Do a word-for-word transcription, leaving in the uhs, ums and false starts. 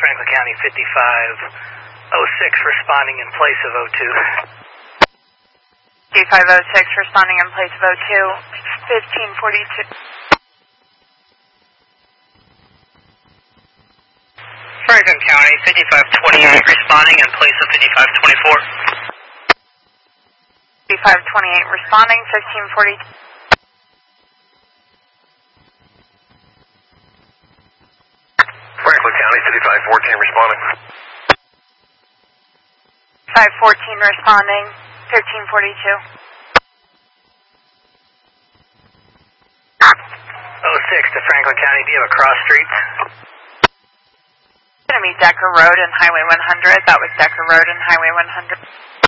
Franklin County fifty-five oh six responding in place of oh two. fifty-five oh six responding in place of oh two, fifteen forty-two. Franklin County fifty-five twenty-eight responding in place of fifty-five twenty-four. fifty-five twenty-eight responding, fifteen forty-two. Franklin County fifty-five fourteen responding. five fourteen responding, thirteen forty-two. oh six to Franklin County, do you have a cross streets? It's going to be Decker Road and Highway one hundred. That was Decker Road and Highway one hundred.